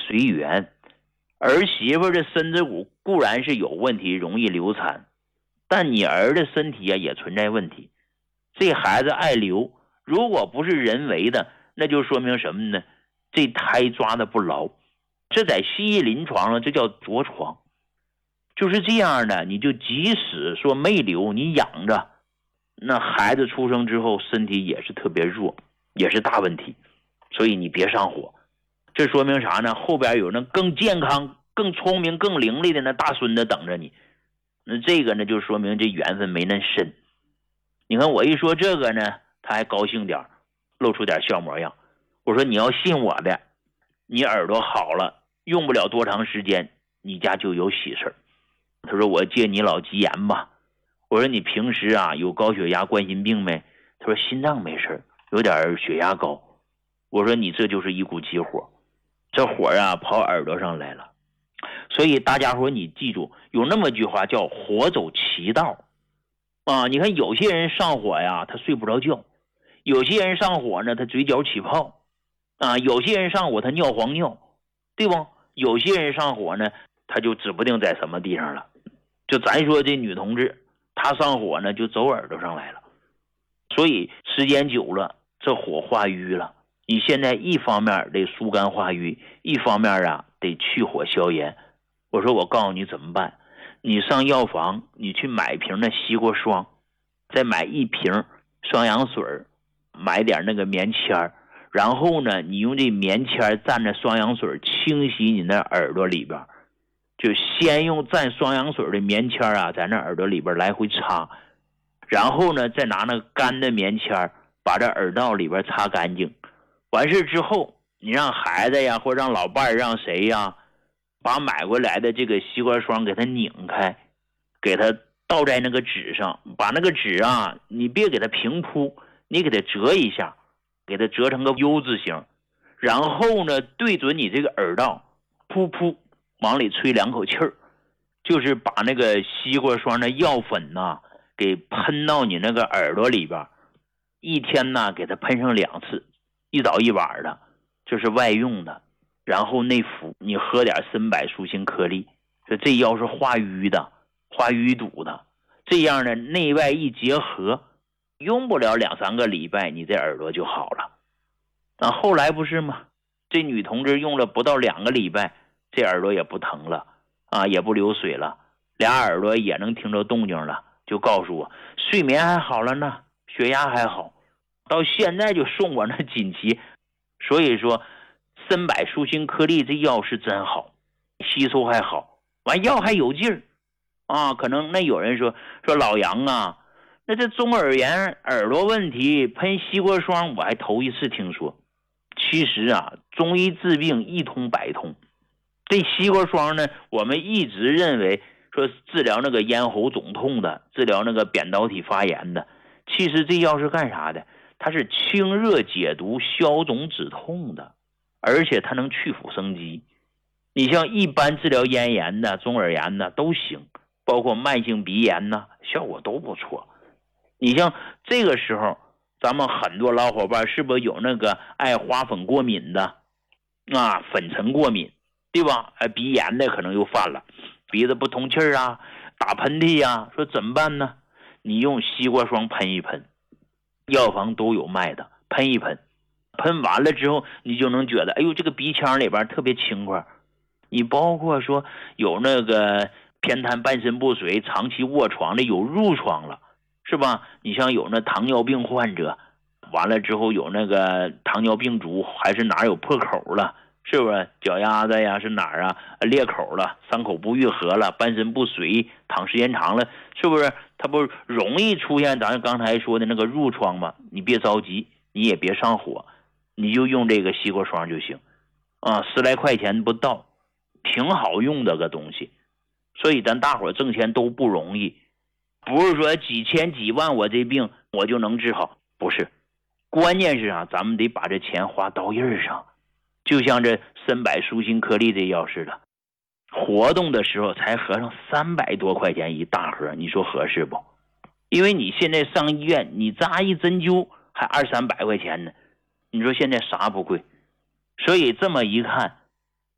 随缘。儿媳妇的身子骨固然是有问题，容易流产，但你儿的身体也存在问题。这孩子爱流，如果不是人为的，那就说明什么呢？这胎抓的不牢。这在西医临床上这叫着床。就是这样的，你就即使说没流，你养着，那孩子出生之后身体也是特别弱，也是大问题。所以你别上火。这说明啥呢？后边有那更健康、更聪明、更伶俐的那大孙子等着你。那这个呢，就说明这缘分没那深。你看我一说这个呢，他还高兴点，露出点笑模样。我说你要信我的，你耳朵好了，用不了多长时间，你家就有喜事。他说我借你老吉言吧。我说你平时啊有高血压、冠心病没？他说心脏没事，有点血压高。我说你这就是一股急火，这火啊跑耳朵上来了。所以大家伙你记住，有那么句话叫火走其道啊。你看有些人上火呀，他睡不着觉；有些人上火呢，他嘴角起泡啊；有些人上火他尿黄尿，对不？有些人上火呢，他就指不定在什么地方了。就咱说这女同志，她上火呢就走耳朵上来了。所以时间久了，这火化瘀了。你现在一方面得疏肝化瘀，一方面啊得去火消炎。我说我告诉你怎么办，你上药房，你去买瓶的西瓜霜，再买一瓶双氧水，买点那个棉签，然后呢你用这棉签蘸着双氧水清洗你那耳朵里边。就先用蘸双氧水的棉签啊，在那耳朵里边来回擦，然后呢再拿那个干的棉签把这耳道里边擦干净。完事之后，你让孩子呀，或者让老伴儿，让谁呀，把买回来的这个西瓜霜给它拧开，给它倒在那个纸上，把那个纸啊，你别给它平铺，你给它折一下，给它折成个 U 字形，然后呢对准你这个耳道，噗噗往里吹2口气儿，就是把那个西瓜霜的药粉呐给喷到你那个耳朵里边，一天呢给它喷上2次，一早一晚的，这是外用的。然后内服，你喝点参柏舒心颗粒，这药是化瘀的，化淤堵的。这样呢内外一结合，用不了2-3个礼拜，你这耳朵就好了。那后来不是吗？这女同志用了不到2个礼拜，这耳朵也不疼了啊，也不流水了，俩耳朵也能听着动静了，就告诉我睡眠还好了呢，血压还好，到现在就送我那锦旗。所以说参柏舒心颗粒这药是真好，吸收还好，完药还有劲儿啊。可能那有人说老杨啊，那这中耳炎耳朵问题喷西瓜霜我还头一次听说。其实啊，中医治病一通百通。这西瓜霜呢，我们一直认为说治疗那个咽喉肿痛的，治疗那个扁桃体发炎的，其实这药是干啥的？它是清热解毒、消肿止痛的，而且它能去腐生肌。你像一般治疗咽炎的、中耳炎的都行，包括慢性鼻炎呢，效果都不错。你像这个时候，咱们很多老伙伴是不是有那个爱花粉过敏的啊，粉尘过敏，对吧？鼻炎的可能又犯了，鼻子不通气啊，打喷嚏啊，说怎么办呢？你用西瓜霜喷一喷，药房都有卖的，喷一喷，喷完了之后你就能觉得哎呦这个鼻腔里边特别轻快。你包括说有那个偏瘫半身不遂长期卧床的，有褥疮了，是吧？你像有那糖尿病患者，完了之后有那个糖尿病足，还是哪有破口了，是不是脚丫子呀是哪儿啊裂口了，伤口不愈合了，半身不遂躺时间长了，是不是它不容易出现咱刚才说的那个褥疮吗？你别着急，你也别上火，你就用这个西瓜霜就行啊，10来块钱不到，挺好用的个东西。所以咱大伙挣钱都不容易，不是说几千几万我这病我就能治好，不是。关键是啊，咱们得把这钱花刀刃上。就像这参柏舒心颗粒这药似的，活动的时候才合上300多块钱一大盒，你说合适不？因为你现在上医院，你扎一针灸还200-300块钱呢，你说现在啥不贵？所以这么一看，